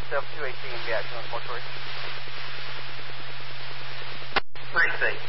yourself 218 and be out to the mortuary. Pretty safe.